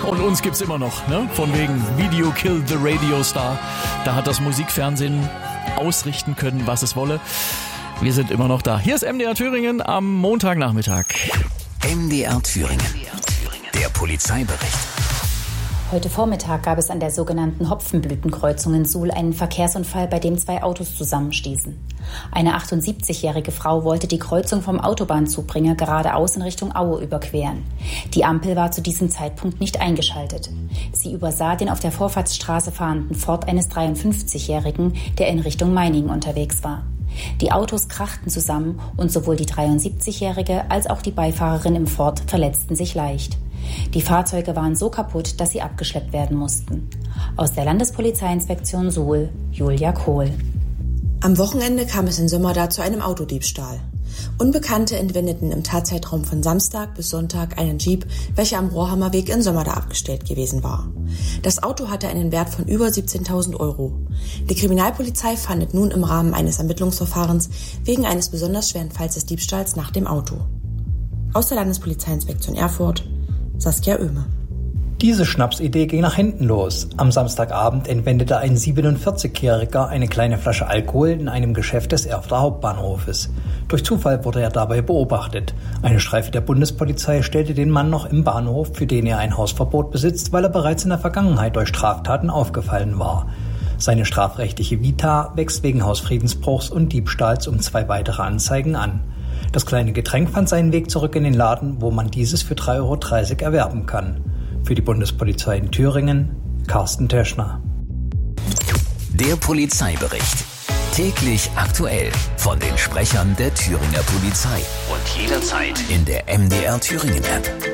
Und uns gibt's immer noch, ne? Von wegen Video Killed the Radio Star. Da hat das Musikfernsehen ausrichten können, was es wolle. Wir sind immer noch da. Hier ist MDR Thüringen am Montagnachmittag. MDR Thüringen. Der Polizeibericht. Heute Vormittag gab es an der sogenannten Hopfenblütenkreuzung in Suhl einen Verkehrsunfall, bei dem 2 Autos zusammenstießen. Eine 78-jährige Frau wollte die Kreuzung vom Autobahnzubringer geradeaus in Richtung Aue überqueren. Die Ampel war zu diesem Zeitpunkt nicht eingeschaltet. Sie übersah den auf der Vorfahrtsstraße fahrenden Ford eines 53-Jährigen, der in Richtung Meiningen unterwegs war. Die Autos krachten zusammen und sowohl die 73-Jährige als auch die Beifahrerin im Ford verletzten sich leicht. Die Fahrzeuge waren so kaputt, dass sie abgeschleppt werden mussten. Aus der Landespolizeiinspektion Suhl, Julia Kohl. Am Wochenende kam es in Sömmerda zu einem Autodiebstahl. Unbekannte entwendeten im Tatzeitraum von Samstag bis Sonntag einen Jeep, welcher am Rohrhammerweg in Sömmerda abgestellt gewesen war. Das Auto hatte einen Wert von über 17.000 €. Die Kriminalpolizei fahndet nun im Rahmen eines Ermittlungsverfahrens wegen eines besonders schweren Falls des Diebstahls nach dem Auto. Aus der Landespolizeiinspektion Erfurt, Saskia Oehme. Diese Schnapsidee ging nach hinten los. Am Samstagabend entwendete ein 47-Jähriger eine kleine Flasche Alkohol in einem Geschäft des Erfurter Hauptbahnhofes. Durch Zufall wurde er dabei beobachtet. Eine Streife der Bundespolizei stellte den Mann noch im Bahnhof, für den er ein Hausverbot besitzt, weil er bereits in der Vergangenheit durch Straftaten aufgefallen war. Seine strafrechtliche Vita wächst wegen Hausfriedensbruchs und Diebstahls um 2 weitere Anzeigen an. Das kleine Getränk fand seinen Weg zurück in den Laden, wo man dieses für 3,30 € erwerben kann. Für die Bundespolizei in Thüringen, Carsten Teschner. Der Polizeibericht. Täglich aktuell von den Sprechern der Thüringer Polizei. Und jederzeit in der MDR Thüringen App.